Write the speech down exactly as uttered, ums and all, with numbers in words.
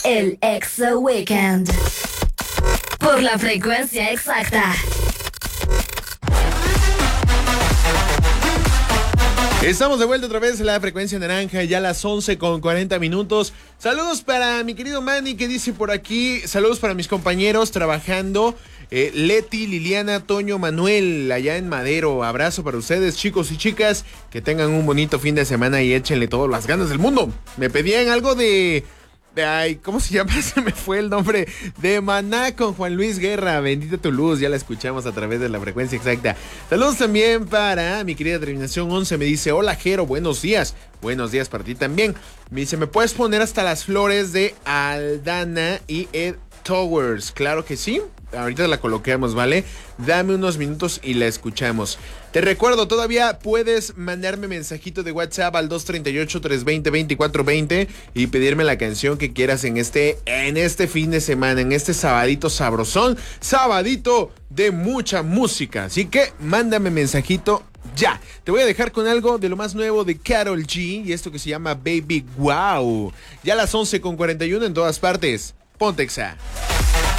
El Exa Weekend. Por la frecuencia exacta. Estamos de vuelta otra vez en la frecuencia naranja, ya a las once con cuarenta minutos. Saludos para mi querido Manny, que dice por aquí, saludos para mis compañeros trabajando, eh, Leti, Liliana, Toño, Manuel, allá en Madero. Abrazo para ustedes, chicos y chicas, que tengan un bonito fin de semana y échenle todas las ganas del mundo. Me pedían algo de... Ay, ¿cómo se llama? Se me fue el nombre. De Maná con Juan Luis Guerra. Bendita tu luz, ya la escuchamos a través de la frecuencia exacta. Saludos también para mi querida Terminación once. Me dice, hola Jero, buenos días. Buenos días para ti también. Me dice, ¿me puedes poner hasta las flores de Aldana y Ed Towers? Claro que sí. Ahorita la coloquemos, ¿vale? Dame unos minutos y la escuchamos. Te recuerdo, todavía puedes mandarme mensajito de WhatsApp al dos tres ocho, tres dos cero, dos cuatro dos cero y pedirme la canción que quieras en este, en este fin de semana, en este sabadito sabrosón, sabadito de mucha música. Así que mándame mensajito ya. Te voy a dejar con algo de lo más nuevo de Karol G y esto que se llama Baby Wow. Ya a las once con cuarenta y uno en todas partes. Ponte Exa.